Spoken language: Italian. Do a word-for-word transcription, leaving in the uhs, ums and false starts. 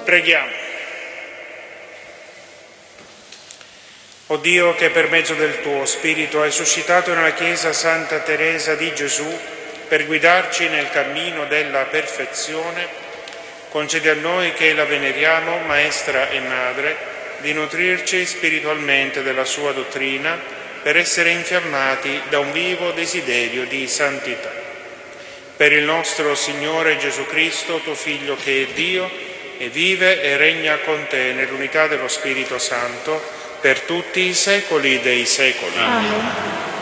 Preghiamo. O Dio, che per mezzo del tuo Spirito hai suscitato nella Chiesa Santa Teresa di Gesù per guidarci nel cammino della perfezione, concedi a noi che la veneriamo, Maestra e Madre, di nutrirci spiritualmente della sua dottrina per essere infiammati da un vivo desiderio di santità. Per il nostro Signore Gesù Cristo, tuo Figlio, che è Dio e vive e regna con te nell'unità dello Spirito Santo per tutti i secoli dei secoli. Amen.